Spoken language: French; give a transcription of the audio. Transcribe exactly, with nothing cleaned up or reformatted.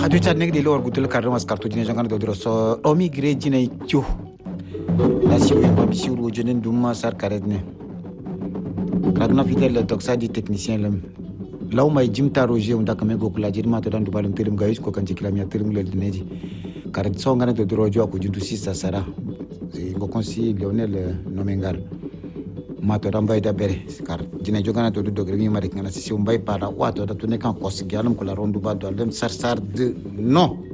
atu ta nek de lor gutul karno mas kartu jine jangan do so omi gre jine chu la si we ba si ru jene dum sar karedne karna fidel toksa di technicien lam law may jimta roje unda kame go kula jirma to dan du balum terim gayus ko kan jikila mi terim lel dineji kared so ngana do rojo ko juntu sisa sara go konsi Lionel Nomengal mato rambay da bere kar jine jogana to do gremi marik ngana si umbay pada wato da tune kan kos gialum kula rondu ba do dem sar sar de no